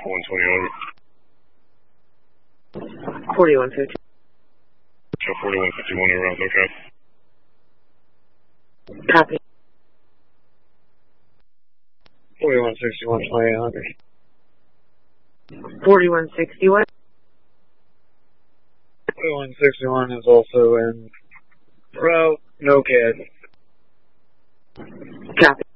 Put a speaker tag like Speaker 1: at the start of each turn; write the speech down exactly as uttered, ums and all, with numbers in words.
Speaker 1: one twenty over.
Speaker 2: forty-one fifty.
Speaker 1: Show forty-one fifty-one around, okay.
Speaker 2: Copy.
Speaker 3: forty-one sixty-one, twenty-eight hundred.
Speaker 2: forty-one sixty-one.
Speaker 3: forty-one sixty-one is also in route, no C A D.
Speaker 2: Copy.